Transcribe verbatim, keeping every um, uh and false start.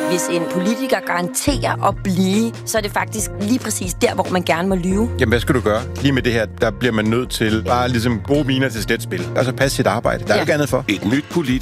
Hvis en politiker garanterer at blive, så er det faktisk lige præcis der, hvor man gerne må lyve. Jamen, hvad skal du gøre? Lige med det her, der bliver man nødt til bare ligesom gode miner til sletspil. Altså passe sit arbejde. Der er ja. ikke andet for. Et nyt politisk